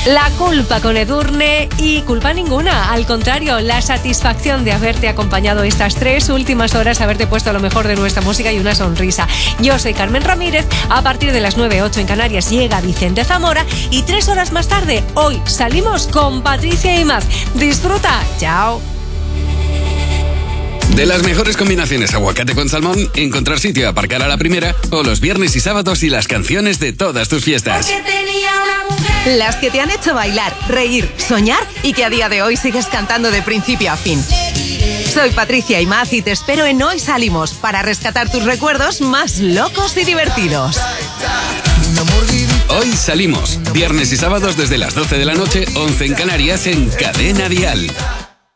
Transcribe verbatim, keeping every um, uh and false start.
La culpa con Edurne y culpa ninguna. Al contrario, la satisfacción de haberte acompañado estas tres últimas horas, haberte puesto lo mejor de nuestra música y una sonrisa. Yo soy Carmen Ramírez. A partir de las nueve ocho en Canarias llega Vicente Zamora y tres horas más tarde, hoy salimos con Patricia Imaz. Disfruta. Chao. De las mejores combinaciones aguacate con salmón, encontrar sitio, aparcar a la primera, o los viernes y sábados y las canciones de todas tus fiestas. Las que te han hecho bailar, reír, soñar y que a día de hoy sigues cantando de principio a fin. Soy Patricia Imaz y te espero en Hoy Salimos para rescatar tus recuerdos más locos y divertidos. Hoy Salimos, viernes y sábados desde las doce de la noche, once en Canarias, en Cadena Dial.